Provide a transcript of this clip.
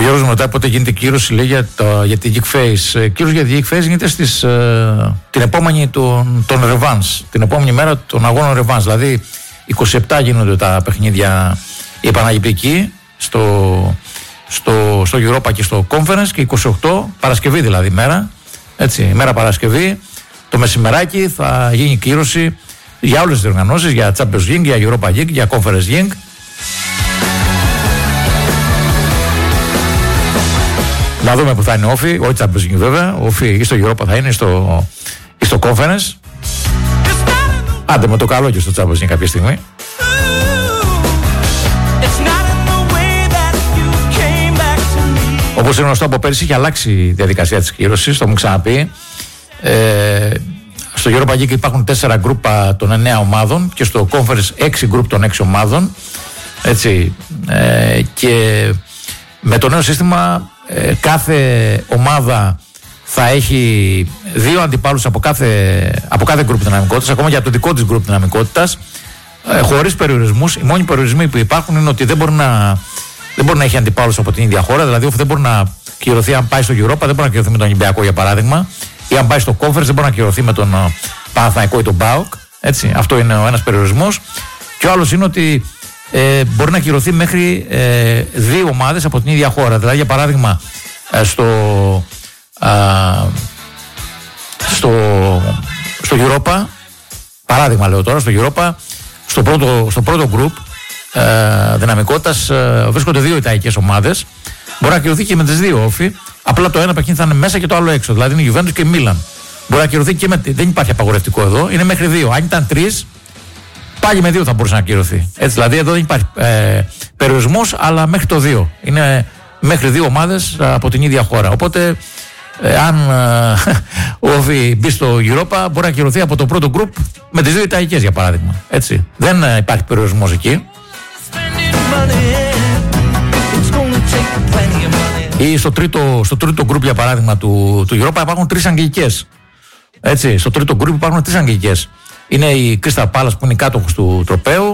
Γιώργος μου ρωτάει πότε γίνεται κύρωση, λέει, για την Geek Face. Κύρωση για την Geek Face γίνεται την επόμενη των Revans, την επόμενη μέρα των αγώνων Revans. Δηλαδή 27 γίνονται τα παιχνίδια η επαναληπτική στο Europa και στο Conference, και 28 Παρασκευή δηλαδή μέρα, έτσι, μέρα Παρασκευή το μεσημεράκι θα γίνει κύρωση για όλες τις διοργανώσεις, για Champions League, για Europa League, για Conference League. Να δούμε που θα είναι όφι, όχι Champions League βέβαια, όφι ή στο Europa θα είναι, ή στο Conference. Άντε με το καλό και στο Champions League κάποια στιγμή. Όπως είναι γνωστό από πέρυσι, έχει αλλάξει η διαδικασία της κύρωσης, το μου ξαναπεί. Στο Europa League υπάρχουν 4 γκρουπ των 9 ομάδων και στο Conference 6 γκρουπ των 6 ομάδων. Έτσι, και με το νέο σύστημα κάθε ομάδα θα έχει 2 αντιπάλους από κάθε γκρουπ δυναμικότητας, ακόμα και από το δικό της γκρουπ δυναμικότητας, χωρίς περιορισμούς. Οι μόνοι περιορισμοί που υπάρχουν είναι ότι δεν μπορεί να έχει αντιπάλους από την ίδια χώρα, δηλαδή δεν μπορεί να κυρωθεί αν πάει στο Europa, δεν μπορεί να κυρωθεί με τον Ολυμπιακό για παράδειγμα, ή αν πάει στο Conference δεν μπορεί να κυρωθεί με τον Παναθηναϊκό ή τον ΠΑΟΚ. Έτσι, αυτό είναι ο ένας περιορισμός. Και ο άλλος είναι ότι μπορεί να κυρωθεί μέχρι 2 ομάδες από την ίδια χώρα. Δηλαδή, για παράδειγμα, στο Europa, παράδειγμα λέω τώρα, στο Europa, στο πρώτο group δυναμικότητας βρίσκονται 2 ιταλικές ομάδες. Μπορεί να κυρωθεί και με τις 2 όφι. Απλά το ένα παιχνίδι θα είναι μέσα και το άλλο έξω. Δηλαδή είναι Juventus και Milan. Μπορεί να κυρωθεί και δεν υπάρχει απαγορευτικό εδώ. Είναι μέχρι 2. Αν ήταν 3, πάλι με 2 θα μπορούσε να κυρωθεί. Έτσι, δηλαδή εδώ δεν υπάρχει περιορισμός, αλλά μέχρι το 2. Είναι μέχρι 2 ομάδες από την ίδια χώρα. Οπότε, αν ο όφι μπει στο Europa, μπορεί να κυρωθεί από το πρώτο group με τις 2 ιταλικές για παράδειγμα. Έτσι. Δεν υπάρχει περιορισμός εκεί. Ή στο τρίτο group για παράδειγμα του Europa υπάρχουν 3 αγγλικές. Έτσι, στο τρίτο group υπάρχουν 3 αγγλικές. Είναι η Crystal Palace που είναι η κάτοχος του τροπαίου,